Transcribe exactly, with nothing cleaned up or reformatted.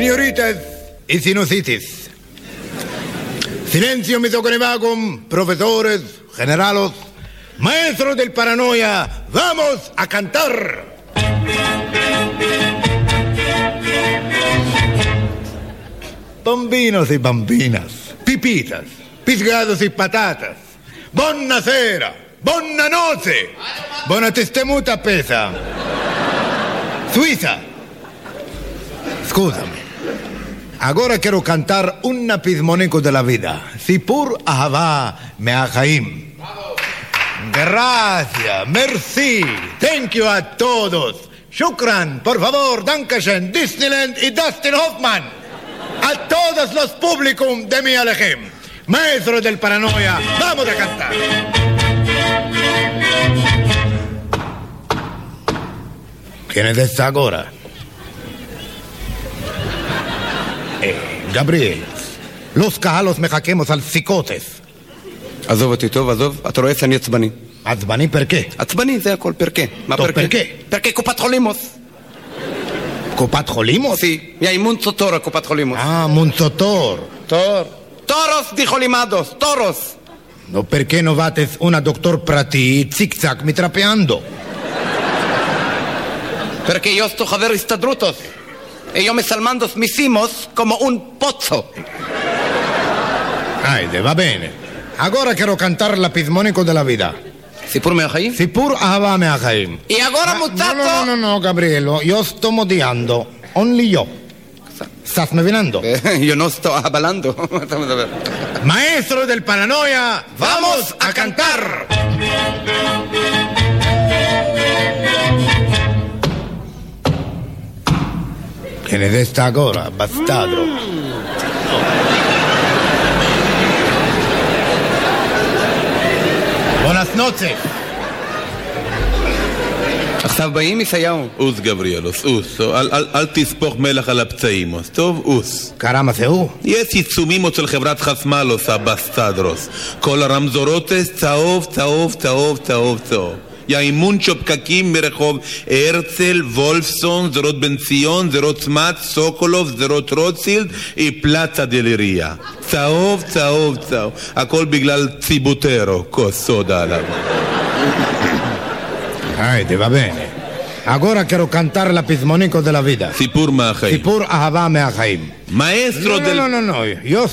Señoritas y sinusitis. Silencio, misogonivagum, profesores, generalos, maestros del paranoia, vamos a cantar. Bambinos y bambinas, pipitas, pisgados y patatas, buonasera, buona notte, buona testemuta pesa, Suiza. Scusami, ahora quiero cantar un pismonico de la vida. Sipur ahava me'achaim. Gracias, merci, thank you a todos. Shukran, por favor, dankeschön, Disneyland y Dustin Hoffman. A todos los públicos de mi Alejem. Maestro del paranoia, vamos a cantar. ¿Quién es esta ahora? Eh, Gabriel, los calos me jaquemos al psicotes. עזוב אותי טוב, עזוב, אתה רואה שאני עצבני. עצבני פרקה? עצבני, זה הכל, פרקה. מה טוב, פרקה? פרקה. פרקה קופת חולימוס. קופת חולימוס? Sí, y hay mucho toro קופת חולימוס. Ah, mucho tor. Tor. Toros dijo limados, toros. No, perché no vates una doctor prati zig-zag mitrapeando? Perché io sto חבר הסתדרותוס. E io me salmando misimos como un pozzo. Aide, va bene. Ahora quiero cantar la pismonico de la vida. סיפור מהחיים? Sipur ahava me'achaim. Y ahora, Ah, muchacho. No, no, no, no, Gabrielo, yo sto modiando. Only yo. ¿Estás me vinando? Yo no sto hablando. Maestro del paranoia, vamos a cantar. ¿Quién es esta ahora, bastardo? Buenas noches. עכשיו באים ישעיהו. אוס גבריאלוס, אוס, אל, אל, אל תספוך מלח על הפצעים, טוב, אוס. Caramba, זה הוא. יש עיצומים של חברת חסמלוס, הבסטדרוס. כל הרמזורותס, צהוב, צהוב, צהוב, צהוב, צהוב. יאימון פקקים מרחוב הרצל, וולפסון, זרות בן ציון, זרות צמת, סוקולוב, זרות רוטשילד, פלצה דלריה. צהוב, צהוב, צהוב. הכל בגלל ציבוטרו, כוס סודה עליו. Ay, te va bene. Ahora quiero cantar la pismonico de la vida. סיפור מהחיים. Sipur ahava me'achaim. Maestro No, del... no, no, no, yo